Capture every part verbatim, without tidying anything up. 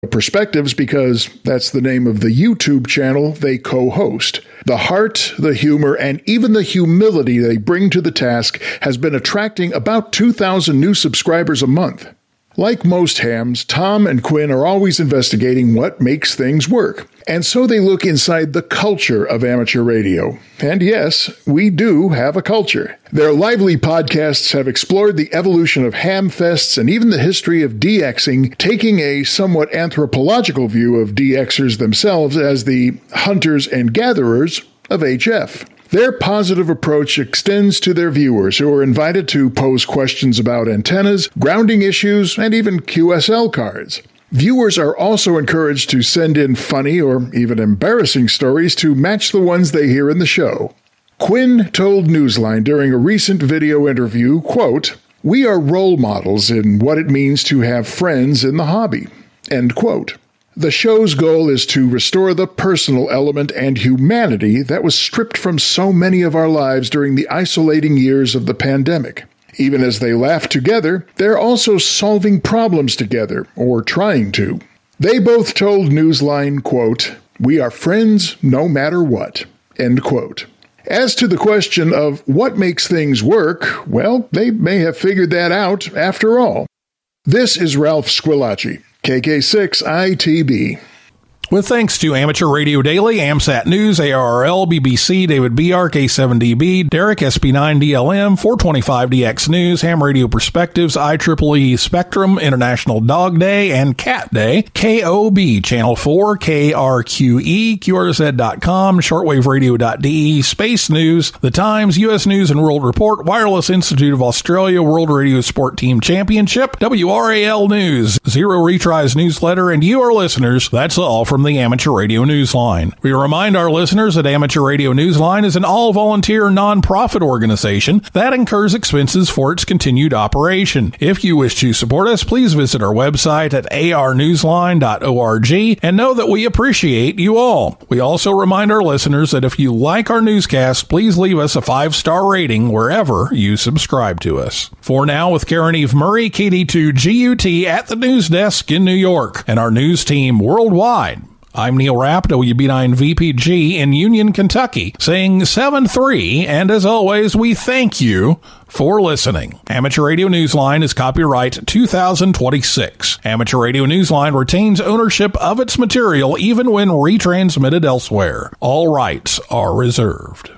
Perspectives because that's the name of the YouTube channel they co-host. The heart, the humor, and even the humility they bring to the task has been attracting about two thousand new subscribers a month. Like most hams, Tom and Quinn are always investigating what makes things work, and so they look inside the culture of amateur radio. And yes, we do have a culture. Their lively podcasts have explored the evolution of ham fests and even the history of DXing, taking a somewhat anthropological view of DXers themselves as the hunters and gatherers of H F. Their positive approach extends to their viewers, who are invited to pose questions about antennas, grounding issues, and even Q S L cards. Viewers are also encouraged to send in funny or even embarrassing stories to match the ones they hear in the show. Quinn told Newsline during a recent video interview, quote, "We are role models in what it means to have friends in the hobby," end quote. The show's goal is to restore the personal element and humanity that was stripped from so many of our lives during the isolating years of the pandemic. Even as they laugh together, they're also solving problems together, or trying to. They both told Newsline, quote, "We are friends no matter what," end quote. As to the question of what makes things work, well, they may have figured that out after all. This is Ralph Squillace, K K six I T B. With thanks to Amateur Radio Daily, AMSAT News, A R R L, B B C, David B R, K seven D B, Derek, S B nine D L M, four twenty-five D X News, Ham Radio Perspectives, I triple E Spectrum, International Dog Day, and Cat Day, K O B, Channel four, K R Q E, Q R Z dot com, shortwave radio dot D E, Space News, The Times, U S News and World Report, Wireless Institute of Australia, World Radio Sport Team Championship, W R A L News, Zero Retries Newsletter, and you, our listeners, that's all from the Amateur Radio Newsline. We remind our listeners that Amateur Radio Newsline is an all-volunteer non-profit organization that incurs expenses for its continued operation. If you wish to support us, please visit our website at a r newsline dot org and know that we appreciate you all. We also remind our listeners that if you like our newscast, please leave us a five-star rating wherever you subscribe to us. For now, with Karen Eve Murray, K D two G U T at the news desk in New York, and our news team worldwide, I'm Neil Rapp, W B nine V P G in Union, Kentucky, saying seven three, and as always, we thank you for listening. Amateur Radio Newsline is copyright two thousand twenty-six. Amateur Radio Newsline retains ownership of its material even when retransmitted elsewhere. All rights are reserved.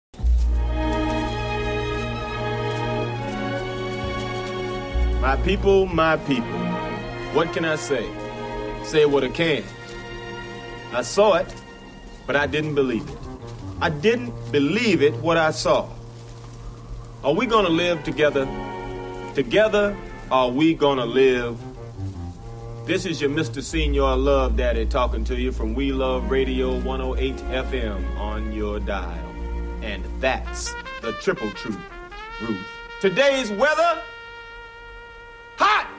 My people, my people, what can I say? Say what I can. I saw it, but I didn't believe it. I didn't believe it what I saw. Are we gonna live together? Together, are we gonna live? This is your Mister Senior Love Daddy talking to you from We Love Radio one oh eight F M on your dial. And that's the triple truth, Ruth. Today's weather, hot!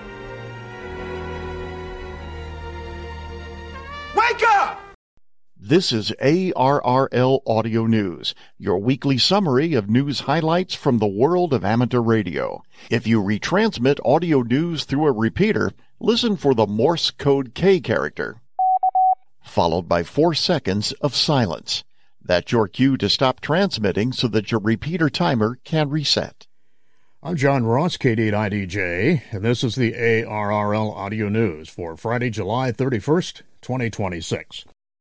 Wake up! This is A R R L Audio News, your weekly summary of news highlights from the world of amateur radio. If you retransmit audio news through a repeater, listen for the Morse code K character, followed by four seconds of silence. That's your cue to stop transmitting so that your repeater timer can reset. I'm John Ross, K D nine D J, and this is the A R R L Audio News for Friday, July thirty-first, twenty twenty-six.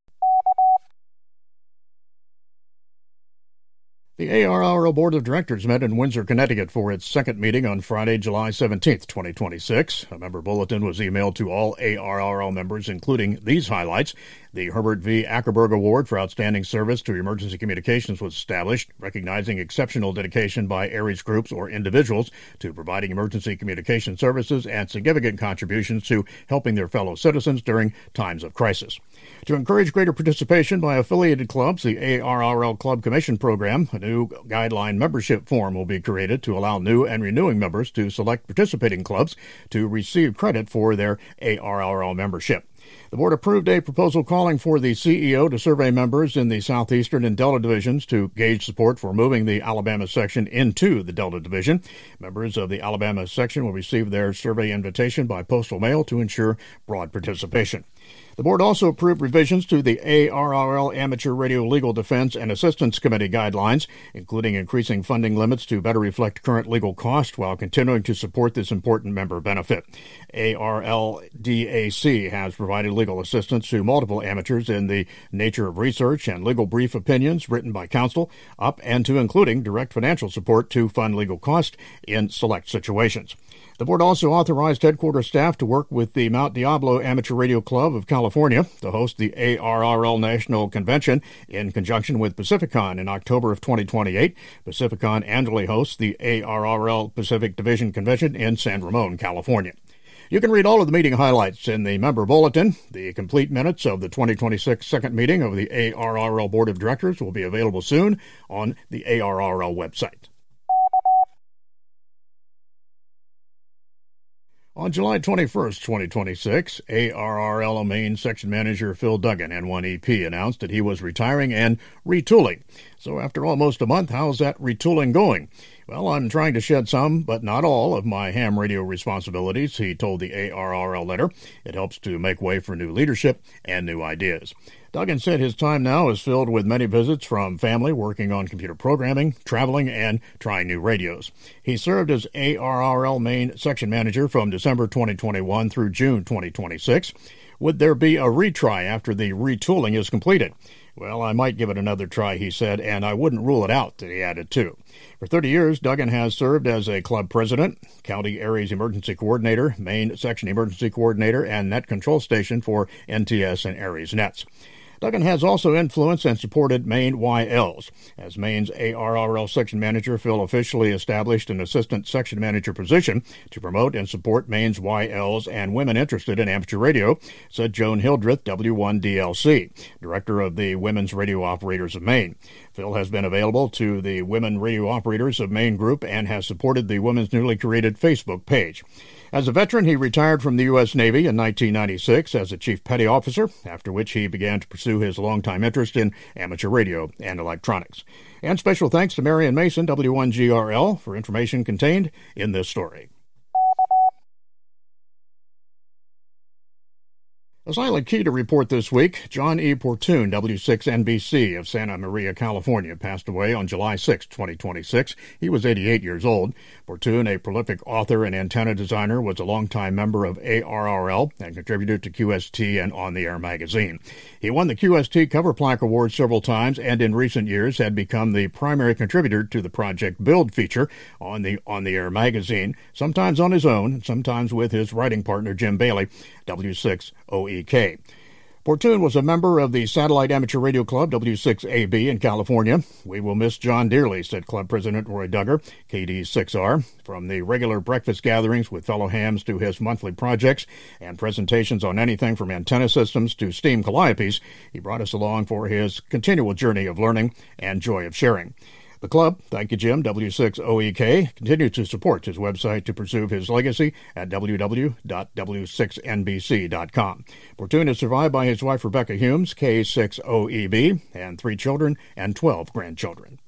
The A R R L Board of Directors met in Windsor, Connecticut for its second meeting on Friday, July seventeenth, twenty twenty-six. A member bulletin was emailed to all A R R L members, including these highlights. The Herbert V. Ackerberg Award for Outstanding Service to Emergency Communications was established, recognizing exceptional dedication by ARES groups or individuals to providing emergency communication services and significant contributions to helping their fellow citizens during times of crisis. To encourage greater participation by affiliated clubs, the A R R L Club Commission Program, a new guideline membership form will be created to allow new and renewing members to select participating clubs to receive credit for their A R R L membership. The board approved a proposal calling for the C E O to survey members in the Southeastern and Delta divisions to gauge support for moving the Alabama section into the Delta division. Members of the Alabama section will receive their survey invitation by postal mail to ensure broad participation. The board also approved revisions to the A R R L Amateur Radio Legal Defense and Assistance Committee guidelines, including increasing funding limits to better reflect current legal costs while continuing to support this important member benefit. A R L D A C has provided legal assistance to multiple amateurs in the nature of research and legal brief opinions written by counsel, up and to including direct financial support to fund legal costs in select situations. The board also authorized headquarters staff to work with the Mount Diablo Amateur Radio Club of California to host the A R R L National Convention in conjunction with Pacificon in October of twenty twenty-eight. Pacificon annually hosts the A R R L Pacific Division Convention in San Ramon, California. You can read all of the meeting highlights in the member bulletin. The complete minutes of the twenty twenty-six second meeting of the A R R L Board of Directors will be available soon on the A R R L website. On July twenty-first, twenty twenty-six, A R R L Maine Section Manager Phil Duggan, N one E P, announced that he was retiring and retooling. So after almost a month, how's that retooling going? Well, I'm trying to shed some, but not all, of my ham radio responsibilities, he told the A R R L letter. It helps to make way for new leadership and new ideas. Duggan said his time now is filled with many visits from family working on computer programming, traveling, and trying new radios. He served as A R R L Maine Section Manager from December twenty twenty-one through June twenty twenty-six. Would there be a retry after the retooling is completed? Well, I might give it another try, he said, and I wouldn't rule it out, he added, too. For thirty years, Duggan has served as a club president, County Areas Emergency Coordinator, Maine Section Emergency Coordinator, and Net Control Station for N T S and Aries Nets. Duggan has also influenced and supported Maine Y Ls. As Maine's A R R L Section Manager, Phil officially established an Assistant Section Manager position to promote and support Maine's Y Ls and women interested in amateur radio, said Joan Hildreth, W one D L C, Director of the Women's Radio Operators of Maine. Phil has been available to the Women Radio Operators of Maine group and has supported the women's newly created Facebook page. As a veteran, he retired from the U S Navy in nineteen ninety-six as a Chief Petty Officer, after which he began to pursue his longtime interest in amateur radio and electronics. And special thanks to Marion Mason, W one G R L, for information contained in this story. A silent key to report this week, John E. Portune, W six N B C of Santa Maria, California, passed away on July sixth, twenty twenty-six. He was eighty-eight years old. Portune, a prolific author and antenna designer, was a longtime member of A R R L and contributed to Q S T and On the Air magazine. He won the Q S T Cover Plaque Award several times and in recent years had become the primary contributor to the Project Build feature on the On the Air magazine, sometimes on his own, sometimes with his writing partner Jim Bailey, W six O E K. Portune was a member of the Satellite Amateur Radio Club, W six A B, in California. We will miss John dearly, said Club President Roy Duggar, K D six R. From the regular breakfast gatherings with fellow hams to his monthly projects and presentations on anything from antenna systems to steam calliopes, he brought us along for his continual journey of learning and joy of sharing. The club, thank you, Jim, W six O E K, continues to support his website to pursue his legacy at w w w dot w six n b c dot com. Portune is survived by his wife, Rebecca Humes, K six O E B, and three children and twelve grandchildren.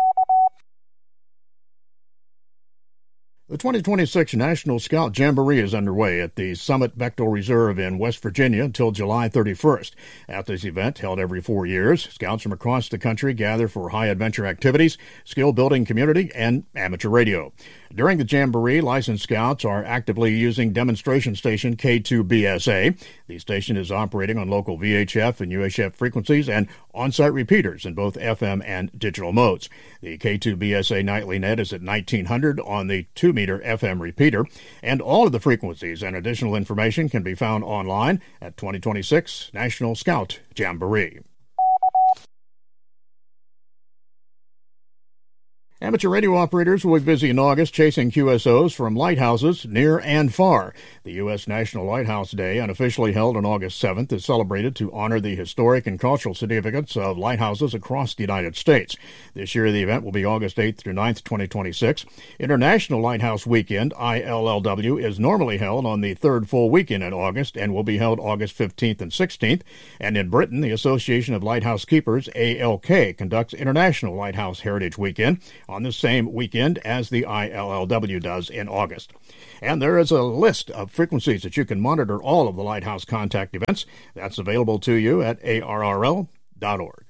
The twenty twenty-six National Scout Jamboree is underway at the Summit Bechtel Reserve in West Virginia until July thirty-first. At this event, held every four years, scouts from across the country gather for high-adventure activities, skill-building community, and amateur radio. During the Jamboree, licensed scouts are actively using demonstration station K two B S A. The station is operating on local V H F and U H F frequencies and on-site repeaters in both F M and digital modes. The K two B S A nightly net is at nineteen hundred on the two meter F M repeater, and all of the frequencies and additional information can be found online at twenty twenty-six National Scout Jamboree. Amateur radio operators will be busy in August chasing Q S Os from lighthouses near and far. The U S National Lighthouse Day, unofficially held on August seventh, is celebrated to honor the historic and cultural significance of lighthouses across the United States. This year, the event will be August eighth through ninth, twenty twenty-six. International Lighthouse Weekend, I L L W, is normally held on the third full weekend in August and will be held August fifteenth and sixteenth. And in Britain, the Association of Lighthouse Keepers, A L K, conducts International Lighthouse Heritage Weekend on the same weekend as the I L L W does in August. And there is a list of frequencies that you can monitor all of the Lighthouse Contact events. That's available to you at A R R L dot org.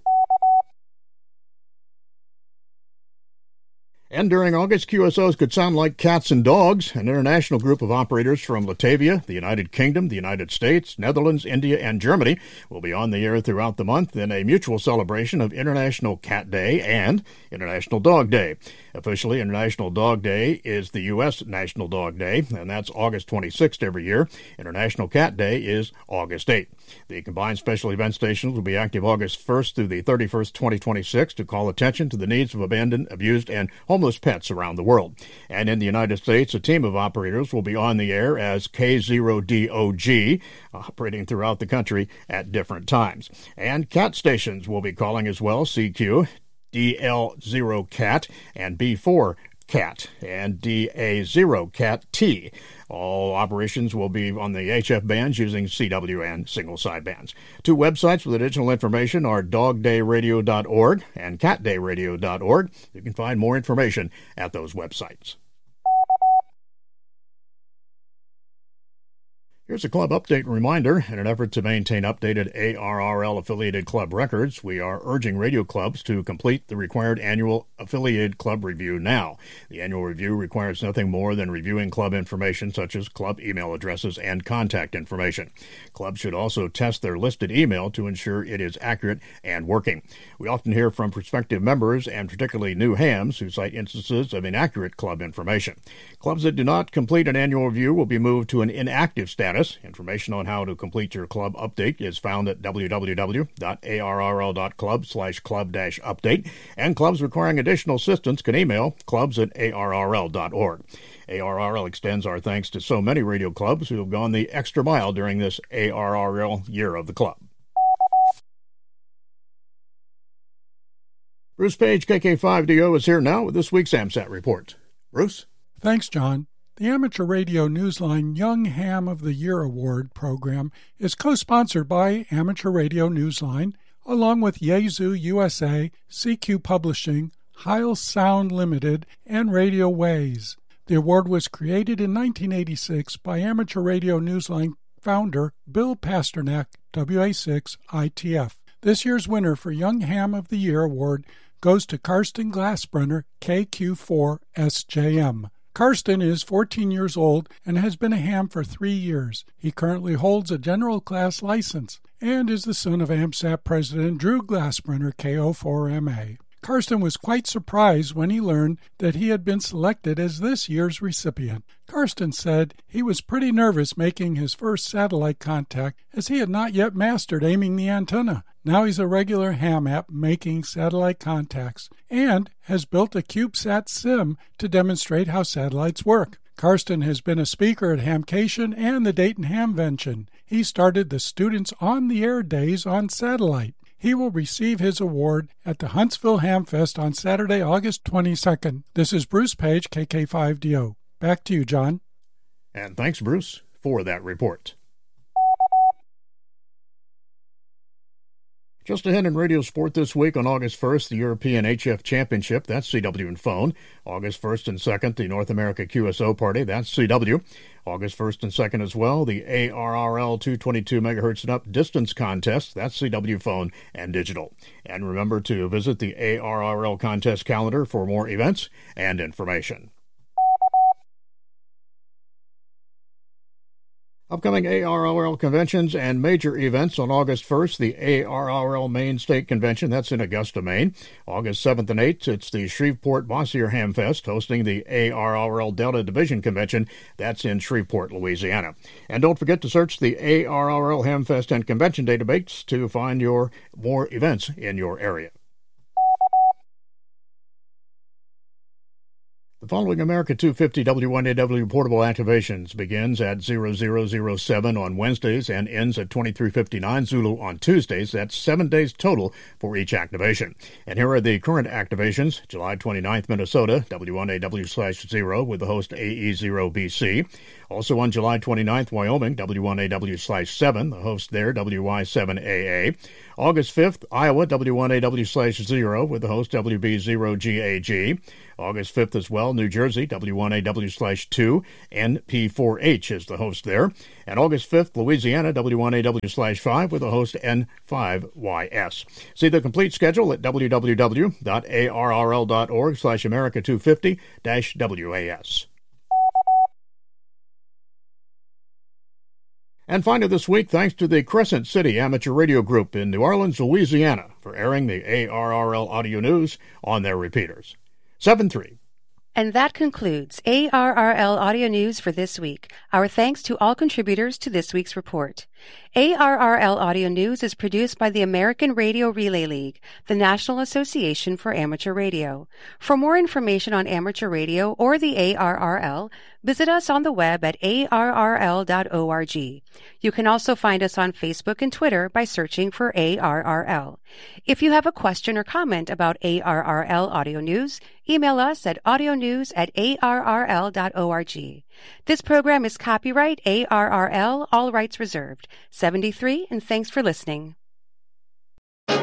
And during August, Q S Os could sound like cats and dogs. An international group of operators from Latvia, the United Kingdom, the United States, Netherlands, India, and Germany will be on the air throughout the month in a mutual celebration of International Cat Day and International Dog Day. Officially, International Dog Day is the U S National Dog Day, and that's August twenty-sixth every year. International Cat Day is August eighth. The combined special event stations will be active August first through the thirty-first, twenty twenty-six, to call attention to the needs of abandoned, abused, and homeless pets around the world. And in the United States, a team of operators will be on the air as K zero D O G, operating throughout the country at different times. And cat stations will be calling as well, C Q, D L zero cat, and B four cat, and D A zero cat T. All operations will be on the H F bands using C W and single sidebands. Two websites with additional information are dog day radio dot org and cat day radio dot org. You can find more information at those websites. Here's a club update reminder. In an effort to maintain updated A R R L-affiliated club records, we are urging radio clubs to complete the required annual affiliated club review now. The annual review requires nothing more than reviewing club information such as club email addresses and contact information. Clubs should also test their listed email to ensure it is accurate and working. We often hear from prospective members, and particularly new hams, who cite instances of inaccurate club information. Clubs that do not complete an annual review will be moved to an inactive status. Information on how to complete your club update is found at w w w dot a r r l dot club slash club dash update, and clubs requiring additional assistance can email clubs at a r r l dot org. A R R L extends our thanks to so many radio clubs who have gone the extra mile during this A R R L year of the club. Bruce Page, K K five D O, is here now with this week's AMSAT report. Bruce? Thanks, John. The Amateur Radio Newsline Young Ham of the Year Award program is co-sponsored by Amateur Radio Newsline, along with Yazoo U S A, C Q Publishing, Heil Sound Limited, and Radio Ways. The award was created in nineteen eighty-six by Amateur Radio Newsline founder Bill Pasternak, W A six I T F. This year's winner for Young Ham of the Year Award goes to Karsten Glassbrenner, K Q four S J M. Karsten is fourteen years old and has been a ham for three years. He currently holds a general class license and is the son of AMSAT President Drew Glassbrenner, K O four M A. Karsten was quite surprised when he learned that he had been selected as this year's recipient. Karsten said he was pretty nervous making his first satellite contact as he had not yet mastered aiming the antenna. Now he's a regular ham app making satellite contacts and has built a CubeSat sim to demonstrate how satellites work. Karsten has been a speaker at Hamcation and the Dayton Hamvention. He started the Students on the Air Days on satellite. He will receive his award at the Huntsville Hamfest on Saturday, August twenty-second. This is Bruce Page, K K five D O. Back to you, John. And thanks, Bruce, for that report. Just ahead in radio sport this week on August first, the European H F Championship, that's C W and phone. August first and second, the North America Q S O Party, that's C W. August first and second as well, the A R R L two twenty-two megahertz and up distance contest, that's C W phone and digital. And remember to visit the A R R L contest calendar for more events and information. Upcoming A R R L conventions and major events on August first, the A R R L Maine State Convention, that's in Augusta, Maine. August seventh and eighth, it's the Shreveport-Bossier Hamfest, hosting the A R R L Delta Division Convention, that's in Shreveport, Louisiana. And don't forget to search the A R R L Hamfest and Convention database to find your more events in your area. The following America two fifty W one A W portable activations begins at zero zero zero seven on Wednesdays and ends at twenty-three fifty-nine Zulu on Tuesdays. That's seven days total for each activation. And here are the current activations. July twenty-ninth, Minnesota, W one A W slash zero with the host A E zero B C. Also on July twenty-ninth, Wyoming, W one A W slash seven, the host there, W Y seven A A. August fifth, Iowa, W one A W slash zero with the host W B zero G A G. August fifth as well, New Jersey, W one A W slash two, N P four H is the host there. And August fifth, Louisiana, W one A W slash five with the host N five Y S. See the complete schedule at w w w dot a r r l dot org slash America two fifty dash W A S. And finally this week, thanks to the Crescent City Amateur Radio Group in New Orleans, Louisiana, for airing the A R R L audio news on their repeaters. seven three. And that concludes A R R L Audio News for this week. Our thanks to all contributors to this week's report. A R R L Audio News is produced by the American Radio Relay League, the National Association for Amateur Radio. For more information on amateur radio or the A R R L, visit us on the web at a r r l dot org. You can also find us on Facebook and Twitter by searching for A R R L. If you have a question or comment about A R R L Audio News, email us at audionews at a r r l dot org. This program is copyright A R R L, all rights reserved. seventy-three, and thanks for listening. A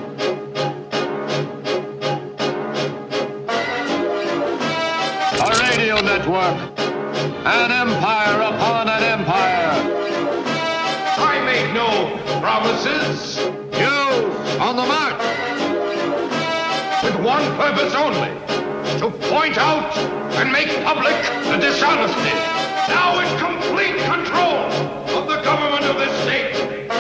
radio network, an empire upon an empire. I make no promises. News on the march. With one purpose only, to point out and make public the dishonesty, now in complete control of the government of this state.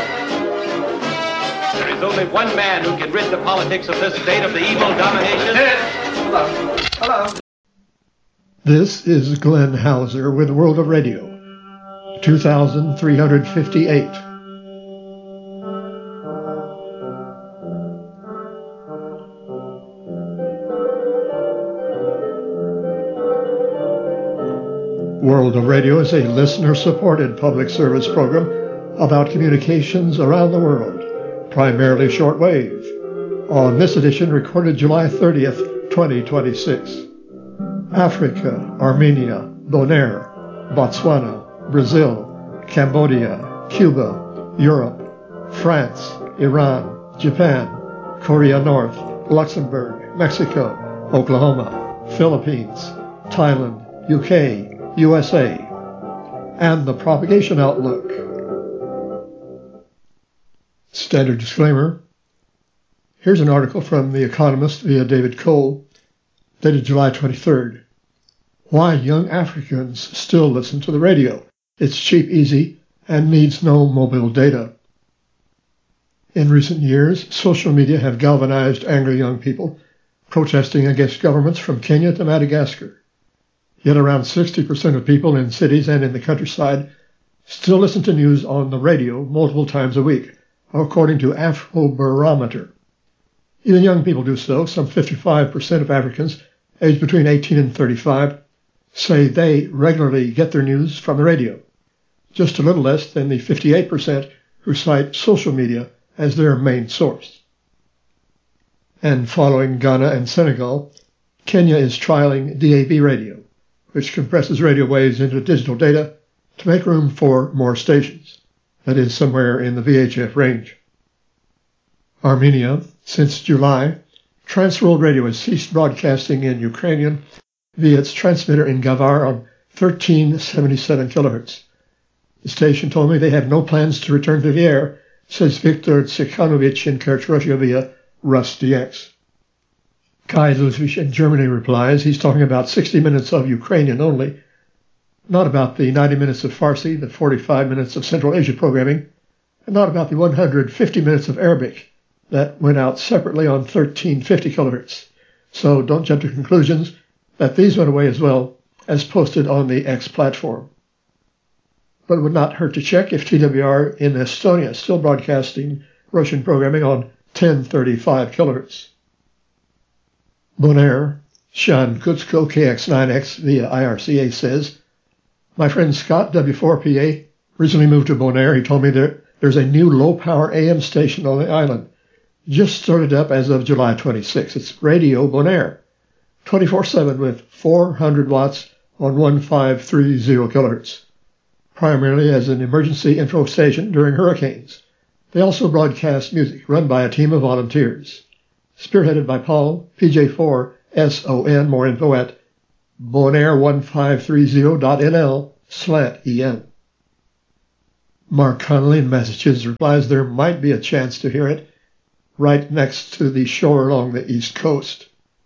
There is only one man who can rid the politics of this state of the evil domination. Hello. Hello. This is Glenn Hauser with World of Radio, two thousand three hundred fifty-eight. World of Radio is a listener-supported public service program about communications around the world, primarily shortwave. On this edition, recorded July thirtieth, twenty twenty-six. Africa, Armenia, Bonaire, Botswana, Brazil, Cambodia, Cuba, Europe, France, Iran, Japan, Korea North, Luxembourg, Mexico, Oklahoma, Philippines, Thailand, U K, U S A, and the propagation outlook. Standard disclaimer. Here's an article from The Economist via David Cole, dated July twenty-third. Why young Africans still listen to the radio. It's cheap, easy, and needs no mobile data. In recent years, social media have galvanized angry young people protesting against governments from Kenya to Madagascar. Yet around sixty percent of people in cities and in the countryside still listen to news on the radio multiple times a week, according to Afrobarometer. Even young people do so. Some fifty-five percent of Africans aged between eighteen and thirty-five say they regularly get their news from the radio, just a little less than the fifty-eight percent who cite social media as their main source. And following Ghana and Senegal, Kenya is trialing D A B radio, which compresses radio waves into digital data to make room for more stations, that is, somewhere in the V H F range. Armenia, since July, Transworld Radio has ceased broadcasting in Ukrainian via its transmitter in Gavar on thirteen seventy-seven kilohertz. The station told me they have no plans to return to the air, says Viktor Tsikhanovich in Kerch, Russia via Rus D X. Kai Ludwig in Germany replies he's talking about sixty minutes of Ukrainian only, not about the ninety minutes of Farsi, the forty-five minutes of Central Asia programming, and not about the one hundred fifty minutes of Arabic that went out separately on thirteen fifty kilohertz. So don't jump to conclusions that these went away as well as posted on the X platform. But it would not hurt to check if T W R in Estonia is still broadcasting Russian programming on ten thirty-five kilohertz. Bonaire, Sean Kutsko, K X nine X via I R C A says, my friend Scott, W four P A, recently moved to Bonaire. He told me there, there's a new low-power A M station on the island. Just started up as of July twenty-sixth. It's Radio Bonaire, twenty-four seven with four hundred watts on fifteen thirty kilohertz, primarily as an emergency info station during hurricanes. They also broadcast music run by a team of volunteers, spearheaded by Paul, P J four S O N. More info at bonaire fifteen thirty dot N L slant E N. Mark Connolly in Massachusetts replies there might be a chance to hear it right next to the shore along the east coast.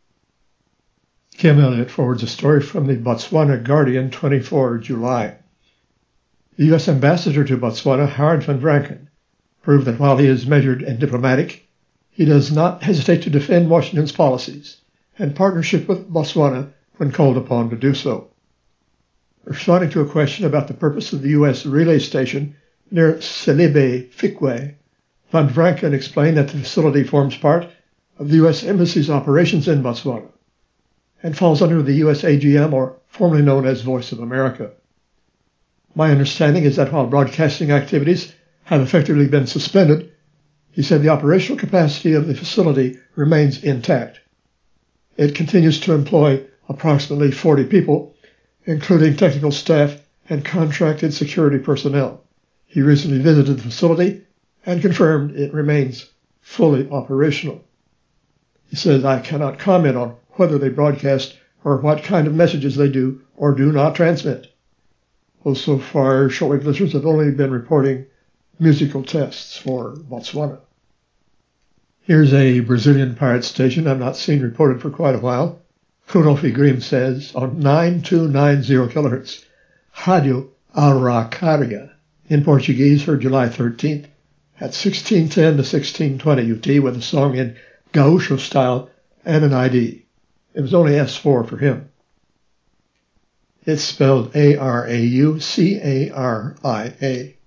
Kim Elliott forwards a story from the Botswana Guardian, twenty-fourth of July. The U S Ambassador to Botswana, Howard van Branken, proved that while he is measured and diplomatic, he does not hesitate to defend Washington's policies and partnership with Botswana when called upon to do so. Responding to a question about the purpose of the U S relay station near Selibe Fikwe, Van Branken explained that the facility forms part of the U S Embassy's operations in Botswana and falls under the U S A G M, or formerly known as Voice of America. My understanding is that while broadcasting activities have effectively been suspended, he said the operational capacity of the facility remains intact. It continues to employ approximately forty people, including technical staff and contracted security personnel. He recently visited the facility and confirmed it remains fully operational. He says, I cannot comment on whether they broadcast or what kind of messages they do or do not transmit. Well, so far, shortwave listeners have only been reporting musical tests for Botswana. Here's a Brazilian pirate station I've not seen reported for quite a while. Kunofi Grimm says on nine two nine zero kilohertz, Rádio Araucaria, in Portuguese, heard July thirteenth at sixteen ten to sixteen twenty U T with a song in Gaúcho style and an I D. It was only S four for him. It's spelled A R A U C A R I A.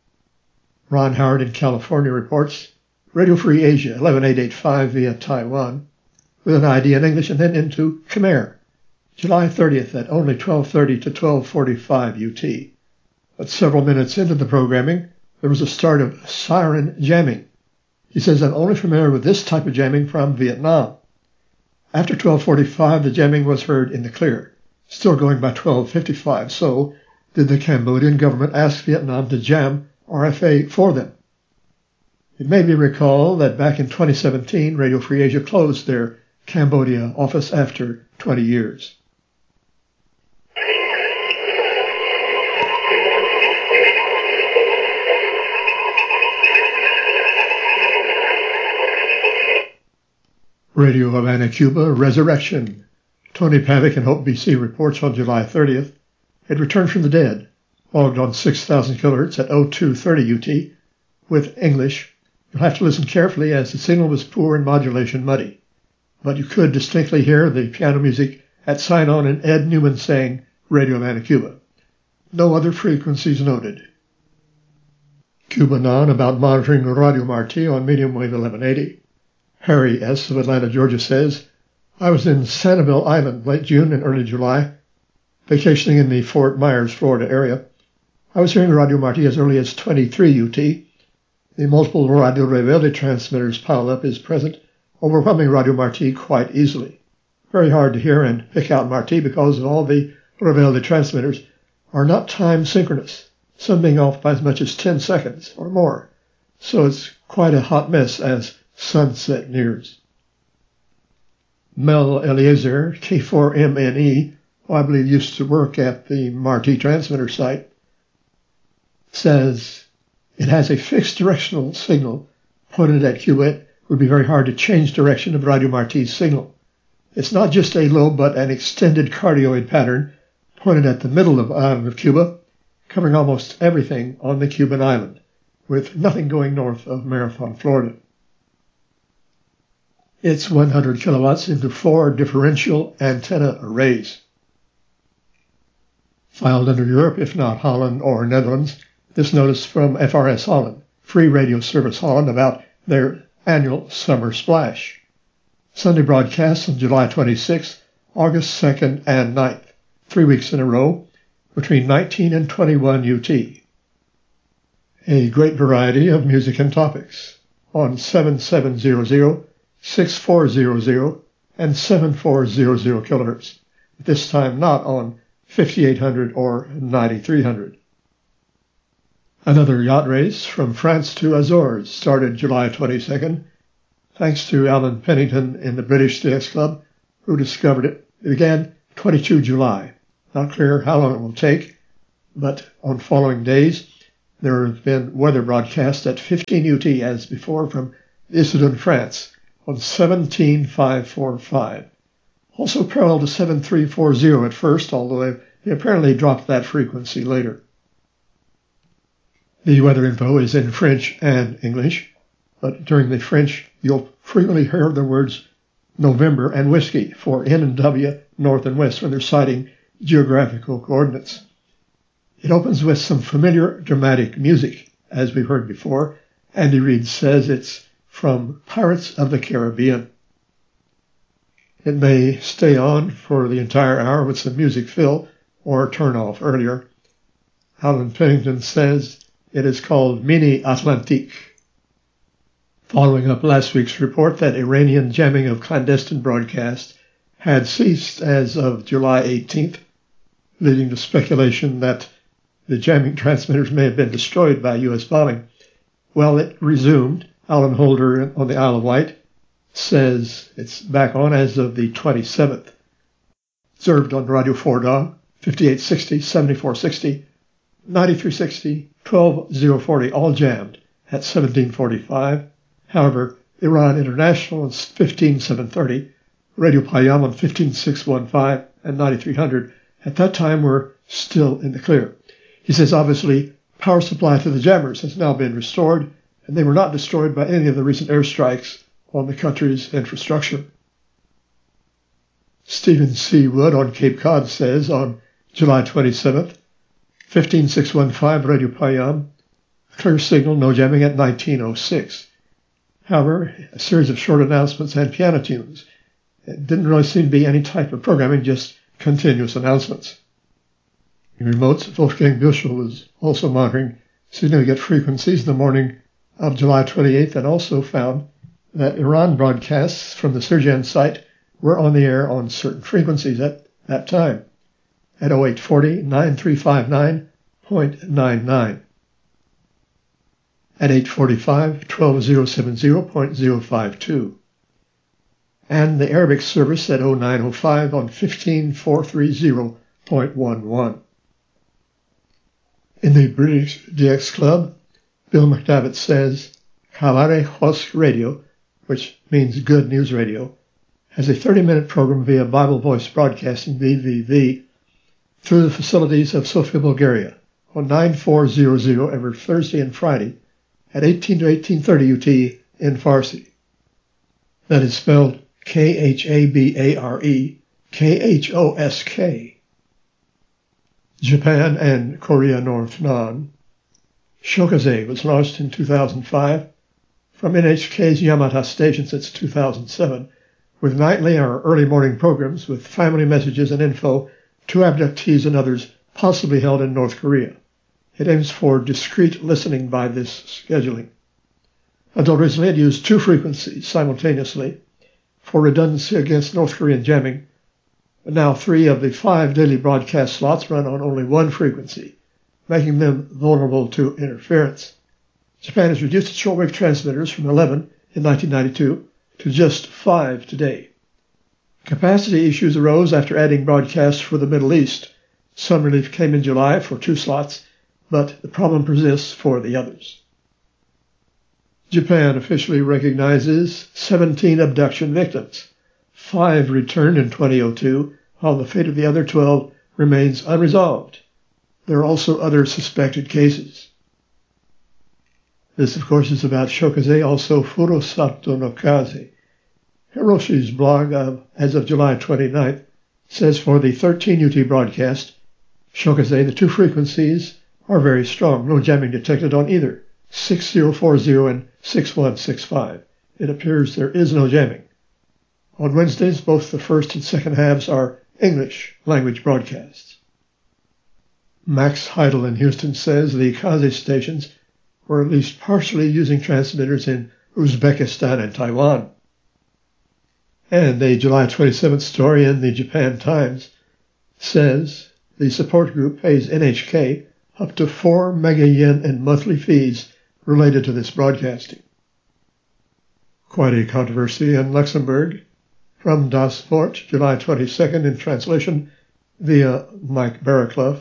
Ron Howard in California reports Radio Free Asia eleven eight eight five via Taiwan with an I D in English and then into Khmer, July thirtieth at only twelve thirty to twelve forty-five U T. But several minutes into the programming, there was a start of siren jamming. He says, I'm only familiar with this type of jamming from Vietnam. After twelve forty-five, the jamming was heard in the clear, still going by twelve fifty-five. So, did the Cambodian government ask Vietnam to jam R F A for them? It made me recall that back in twenty seventeen, Radio Free Asia closed their Cambodia office after twenty years. Radio Havana, Cuba, Resurrection. Tony Pavick in Hope, B C reports on July thirtieth. It returned from the dead, logged on six thousand kilohertz at oh two thirty U T, with English. You'll have to listen carefully as the signal was poor and modulation muddy. But you could distinctly hear the piano music at Sign-On and Ed Newman saying Radio Havana, Cuba. No other frequencies noted. Cuba Non about monitoring Radio Marti on medium wave eleven eighty. Harry S. of Atlanta, Georgia says, I was in Sanibel Island late June and early July, vacationing in the Fort Myers, Florida area. I was hearing Radio Marti as early as twenty-three U T. The multiple Radio Rebelde transmitters piled up is present, overwhelming Radio Marti quite easily. Very hard to hear and pick out Marti because of all the Rebelde transmitters are not time synchronous, some being off by as much as ten seconds or more. So it's quite a hot mess as sunset nears. Mel Eliezer, K four M N E, who I believe used to work at the Marti transmitter site, says it has a fixed directional signal pointed at Cuba. It would be very hard to change direction of Radio Marti's signal. It's not just a low but an extended cardioid pattern pointed at the middle of the island of Cuba, covering almost everything on the Cuban island, with nothing going north of Marathon, Florida. It's one hundred kilowatts into four differential antenna arrays. Filed under Europe, if not Holland or Netherlands, this notice from F R S Holland, Free Radio Service Holland, about their annual summer splash. Sunday broadcasts on July twenty-sixth August second and ninth, three weeks in a row, between nineteen and twenty-one U T. A great variety of music and topics on seven seven zero zero, six four zero zero, and seven four zero zero kilohertz, this time not on fifty-eight hundred or ninety-three hundred. Another yacht race from France to Azores started July twenty-second, thanks to Alan Pennington in the British D X Club, who discovered it. It began twenty-second July. Not clear how long it will take, but on following days, there have been weather broadcasts at fifteen U T as before from Issoudun, France, on seventeen five forty-five. Also parallel to seven three forty at first, although they apparently dropped that frequency later. The weather info is in French and English, but during the French, you'll frequently hear the words November and whiskey for N and W, north and west, when they're citing geographical coordinates. It opens with some familiar dramatic music, as we've heard before. Andy Reid says it's from Pirates of the Caribbean. It may stay on for the entire hour with some music fill or turn off earlier. Alan Pennington says it is called Mini Atlantique. Following up last week's report that Iranian jamming of clandestine broadcasts had ceased as of July eighteenth, leading to speculation that the jamming transmitters may have been destroyed by U S bombing. Well, it resumed. Alan Holder on the Isle of Wight says it's back on as of the twenty-seventh. Observed on Radio four Dog, fifty-eight sixty, seventy-four sixty, ninety-three sixty, twelve oh forty, all jammed at seventeen forty-five. However, Iran International on fifteen seven thirty, Radio Payam on fifteen six fifteen, and ninety-three hundred at that time were still in the clear. He says, obviously, power supply to the jammers has now been restored, and they were not destroyed by any of the recent airstrikes on the country's infrastructure. Stephen C. Wood on Cape Cod says on July twenty-seventh, fifteen six fifteen, Radio Payam, clear signal, no jamming at nineteen oh six. However, a series of short announcements and piano tunes. It didn't really seem to be any type of programming, just continuous announcements. In remotes, Wolfgang Büschel was also monitoring significant frequencies in the morning of July twenty-eighth and also found that Iran broadcasts from the Sirjan site were on the air on certain frequencies at that time, at oh eight forty, nine three five nine point nine nine, at eight forty-five, twelve oh seventy point oh five two, and the Arabic service at oh nine oh five on fifteen four thirty point one one. In the British D X Club, Bill McDavitt says Khalare Hosk Radio, which means Good News Radio, has a thirty-minute program via Bible Voice Broadcasting, B V V, through the facilities of Sofia, Bulgaria, on nine four hundred every Thursday and Friday at eighteen to eighteen thirty U T in Farsi. That is spelled K H A B A R E, K H O S K. Japan and Korea North Non. Shokaze was launched in two thousand five from N H K's Yamata station since two thousand seven, with nightly or early morning programs with family messages and info to abductees and others possibly held in North Korea. It aims for discreet listening by this scheduling. Until recently, it used two frequencies simultaneously for redundancy against North Korean jamming, but now three of the five daily broadcast slots run on only one frequency, making them vulnerable to interference. Japan has reduced its shortwave transmitters from eleven in nineteen ninety-two to just five today. Capacity issues arose after adding broadcasts for the Middle East. Some relief came in July for two slots, but the problem persists for the others. Japan officially recognizes seventeen abduction victims. Five returned in twenty oh two, while the fate of the other twelve remains unresolved. There are also other suspected cases. This, of course, is about Shokaze, also Furusato no Kaze. Hiroshi's blog, of, as of July twenty-ninth, says for the thirteen U T broadcast, Shokaze, the two frequencies are very strong. No jamming detected on either, six oh four oh and six one six five. It appears there is no jamming. On Wednesdays, both the first and second halves are English language broadcasts. Max Heidel in Houston says the Kaze stations were at least partially using transmitters in Uzbekistan and Taiwan. And a July twenty-seventh story in the Japan Times says the support group pays N H K up to four mega yen in monthly fees related to this broadcasting. Quite a controversy in Luxembourg. From Das Sport, July twenty-second, in translation via Mike Barraclough.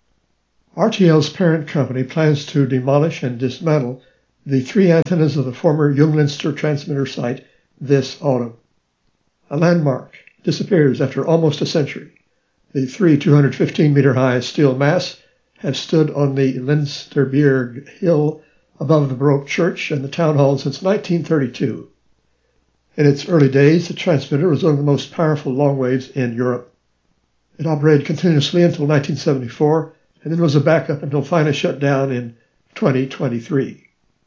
R T L's parent company plans to demolish and dismantle the three antennas of the former Junglinster transmitter site this autumn. A landmark disappears after almost a century. The three two hundred fifteen meter high steel masts have stood on the Linsterberg hill above the Baroque church and the town hall since nineteen thirty-two. In its early days, the transmitter was one of the most powerful long waves in Europe. It operated continuously until nineteen seventy-four, and then was a backup until finally shut down in twenty twenty-three.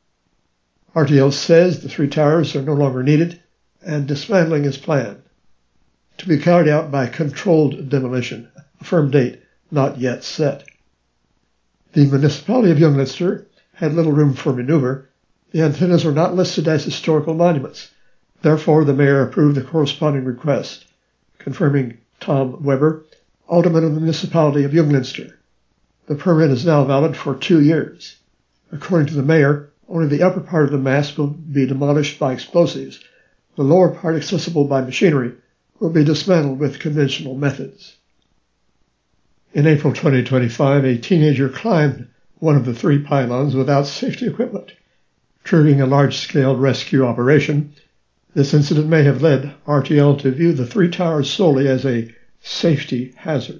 R T L says the three towers are no longer needed, and dismantling is planned, to be carried out by controlled demolition, a firm date not yet set. The municipality of Junglinster had little room for maneuver. The antennas were not listed as historical monuments. Therefore, the mayor approved the corresponding request, confirming Tom Weber, alderman of the municipality of Junglinster. The permit is now valid for two years. According to the mayor, only the upper part of the mast will be demolished by explosives. The lower part, accessible by machinery, will be dismantled with conventional methods. In April twenty twenty-five, a teenager climbed one of the three pylons without safety equipment, triggering a large-scale rescue operation. This incident may have led R T L to view the three towers solely as a safety hazard.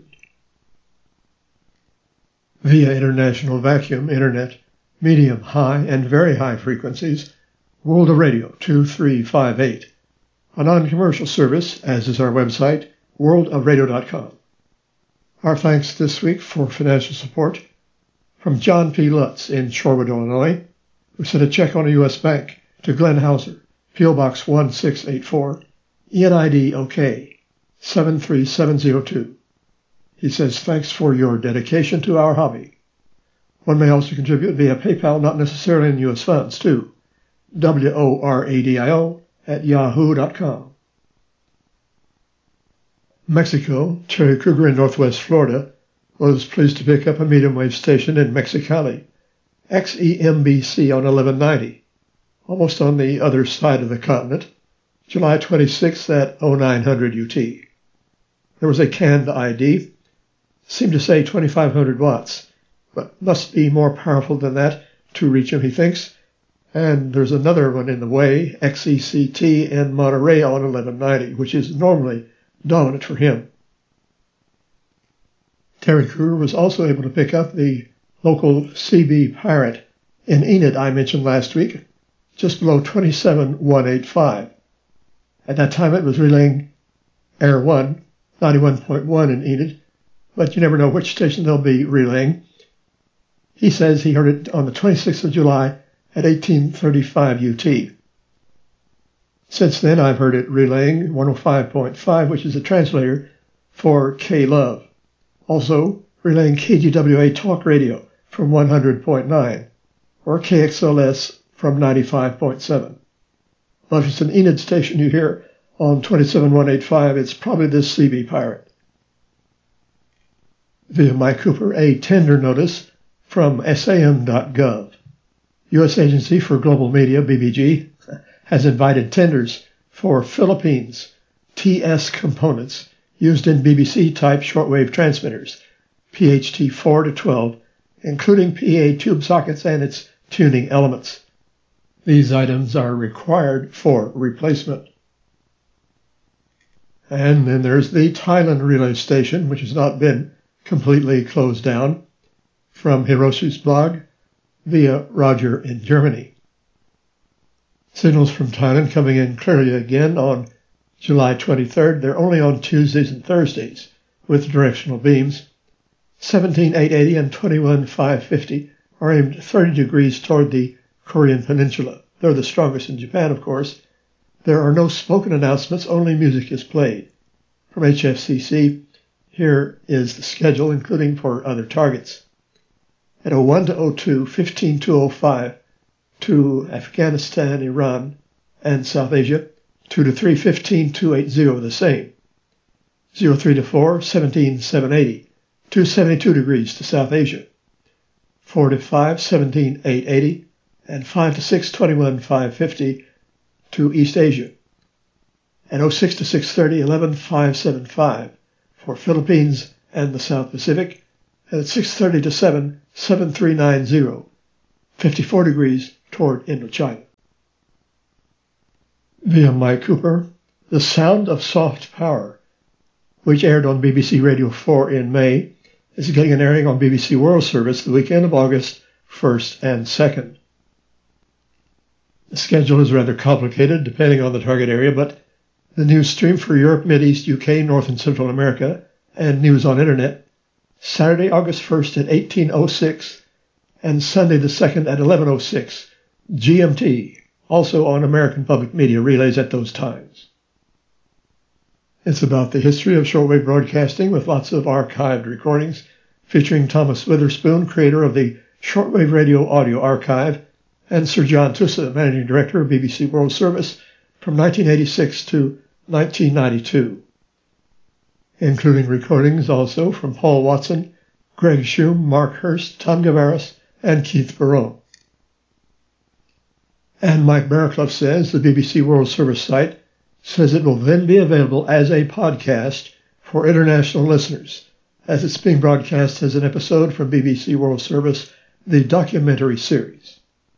Via international vacuum internet, medium, high, and very high frequencies, World of Radio two three five eight, a non-commercial service, as is our website, world of radio dot com. Our thanks this week for financial support from John P. Lutz in Shorewood, Illinois, who sent a check on a U S bank to Glenn Hauser, P O Box one six eight four, E N I D OK, seven three seven zero two. He says, thanks for your dedication to our hobby. One may also contribute via PayPal, not necessarily in U S funds, too. W O R A D I O at yahoo dot com. Mexico, Terry Kruger in Northwest Florida, was pleased to pick up a medium wave station in Mexicali, X E M B C on eleven ninety, almost on the other side of the continent, July twenty-sixth at oh nine hundred U T. There was a canned I D, seemed to say twenty-five hundred watts, but must be more powerful than that to reach him, he thinks. And there's another one in the way, X E C T in Monterey on eleven ninety, which is normally dominant for him. Terry Kruger was also able to pick up the local C B Pirate in Enid I mentioned last week, just below twenty-seven one eighty-five. At that time it was relaying Air one, ninety-one point one in Enid, but you never know which station they'll be relaying. He says he heard it on the twenty-sixth of July at eighteen thirty-five U T. Since then, I've heard it relaying one oh five point five, which is a translator for K-Love. Also, relaying K G W A Talk Radio from one hundred point nine, or K X L S from ninety-five point seven. But if it's an Enid station you hear on twenty-seven one eighty-five, it's probably this C B Pirate. Via Mike Cooper, a tender notice from S A M dot gov. U S Agency for Global Media, B B G, has invited tenders for Philippines T S components used in B B C-type shortwave transmitters, P H T four to twelve, including P A tube sockets and its tuning elements. These items are required for replacement. And then there's the Thailand relay station, which has not been completely closed down, from Hiroshi's blog, via Roger in Germany. Signals from Thailand coming in clearly again on July twenty-third. They're only on Tuesdays and Thursdays with directional beams. seventeen eight eighty and twenty-one five fifty are aimed thirty degrees toward the Korean Peninsula. They're the strongest in Japan, of course. There are no spoken announcements, only music is played. From H F C C, here is the schedule, including for other targets. At oh one to oh two, fifteen to oh five, to Afghanistan, Iran, and South Asia, two to three, fifteen to eighty, the same. oh three to four, seventeen seven eighty, two seventy-two degrees to South Asia. four to five, seventeen eight eighty, and five to six, twenty-one five fifty to East Asia. At oh six to six thirty, eleven five seventy-five for Philippines and the South Pacific, and at six thirty to seven, seven three nine zero, fifty-four degrees toward Indochina. Via Mike Cooper, The Sound of Soft Power, which aired on B B C Radio four in May, is getting an airing on B B C World Service the weekend of August first and second. The schedule is rather complicated depending on the target area, but the news stream for Europe, Mideast, U K, North and Central America, and news on Internet, Saturday, August first at eighteen oh six, and Sunday the second at eleven oh six, G M T, also on American Public Media relays at those times. It's about the history of shortwave broadcasting with lots of archived recordings featuring Thomas Witherspoon, creator of the Shortwave Radio Audio Archive, and Sir John Tusa, Managing Director of B B C World Service from nineteen eighty-six to nineteen ninety-two, including recordings also from Paul Watson, Greg Shum, Mark Hurst, Tom Gavaris, and Keith Barone. And Mike Barraclough says the B B C World Service site says it will then be available as a podcast for international listeners, as it's being broadcast as an episode from B B C World Service, the documentary series.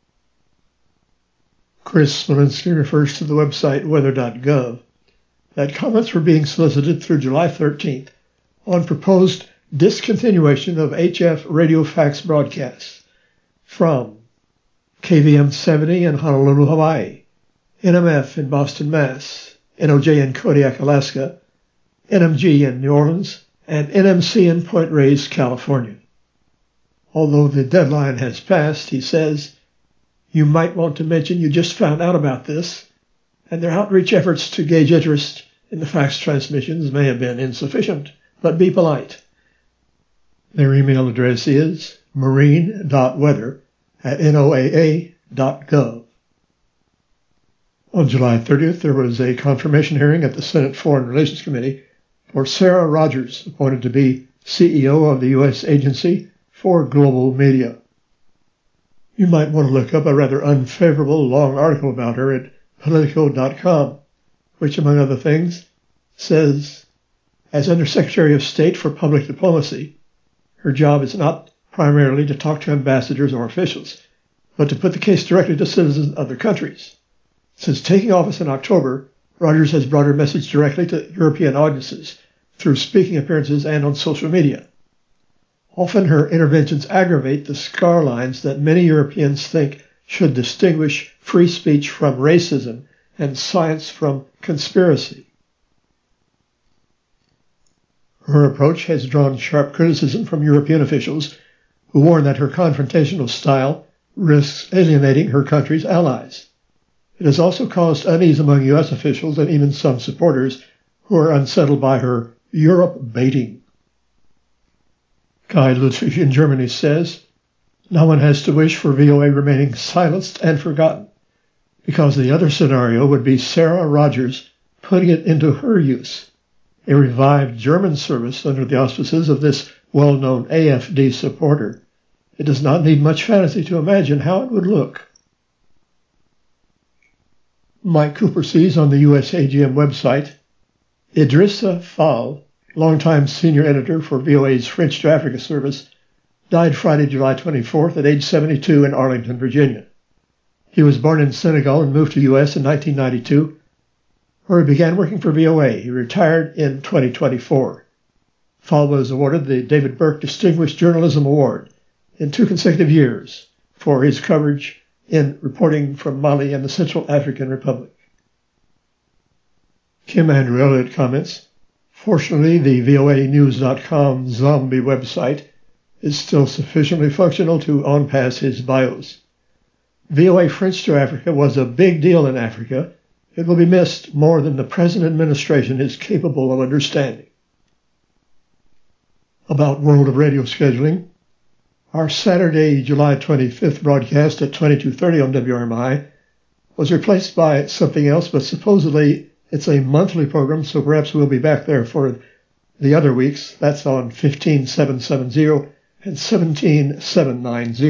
Chris Smolinski refers to the website weather dot gov that comments were being solicited through July thirteenth on proposed discontinuation of H F radio fax broadcasts from K V M seventy in Honolulu, Hawaii, N M F in Boston, Mass, N O J in Kodiak, Alaska, N M G in New Orleans, and N M C in Point Reyes, California. Although the deadline has passed, he says, you might want to mention you just found out about this, and their outreach efforts to gauge interest in the fax transmissions may have been insufficient, but be polite. Their email address is marine dot weather at N O A A dot gov. On July thirtieth, there was a confirmation hearing at the Senate Foreign Relations Committee for Sarah Rogers, appointed to be C E O of the U S Agency for Global Media. You might want to look up a rather unfavorable long article about her at Politico dot com, which, among other things, says, as Undersecretary of State for Public Diplomacy, her job is not primarily to talk to ambassadors or officials, but to put the case directly to citizens of other countries. Since taking office in October, Rogers has brought her message directly to European audiences through speaking appearances and on social media. Often her interventions aggravate the scar lines that many Europeans think should distinguish free speech from racism and science from conspiracy. Her approach has drawn sharp criticism from European officials who warn that her confrontational style risks alienating her country's allies. It has also caused unease among U S officials and even some supporters who are unsettled by her Europe baiting. Kai Ludwig in Germany says, no one has to wish for V O A remaining silenced and forgotten, because the other scenario would be Sarah Rogers putting it into her use, a revived German service under the auspices of this well-known A F D supporter. It does not need much fantasy to imagine how it would look. Mike Cooper sees on the U S A G M website, Idrissa Fall, longtime senior editor for V O A's French to Africa service, died Friday, July twenty-fourth at age seventy-two in Arlington, Virginia. He was born in Senegal and moved to the U S in nineteen ninety-two, where he began working for V O A. He retired in twenty twenty-four. Fall was awarded the David Burke Distinguished Journalism Award in two consecutive years for his coverage in reporting from Mali and the Central African Republic. Kim Andrew Elliott comments, fortunately, the V O A news dot com zombie website is still sufficiently functional to on-pass his bios. V O A French to Africa was a big deal in Africa It will be missed more than the present administration is capable of understanding. About World of Radio scheduling, our Saturday, July twenty-fifth broadcast at twenty-two thirty on W R M I was replaced by something else, but supposedly it's a monthly program, so perhaps we'll be back there for the other weeks. That's on fifteen seven seventy and seventeen seven ninety.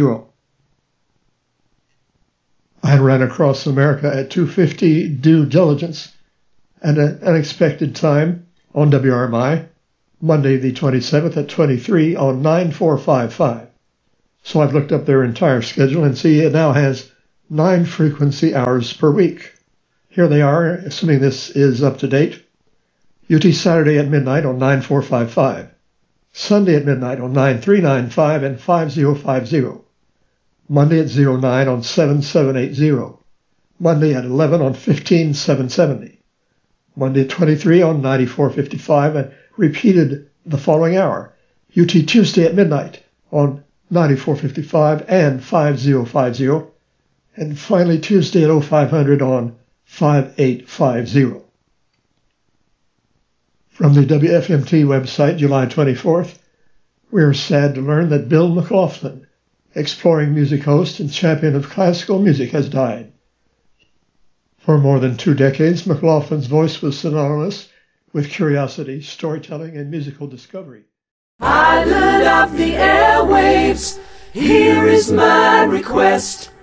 I ran across America at two fifty due diligence at an unexpected time on W R M I, Monday the twenty-seventh at twenty-three on nine four five five. So I've looked up their entire schedule and see it now has nine frequency hours per week. Here they are, assuming this is up to date. U T Saturday at midnight on nine four five five. Sunday at midnight on nine three nine five and five zero five zero. Monday at zero nine on seven seven eight zero. Monday at eleven on fifteen seven seventy. Monday at twenty-three on ninety-four fifty-five and repeated the following hour. U T Tuesday at midnight on ninety-four fifty-five and five zero five zero. And finally Tuesday at oh five hundred on five eight five zero. From the W F M T website, July twenty-fourth, we are sad to learn that Bill McLaughlin, exploring music host and champion of classical music, has died. For more than two decades, McLaughlin's voice was synonymous with curiosity, storytelling, and musical discovery. Pilot of the airwaves, here is my request.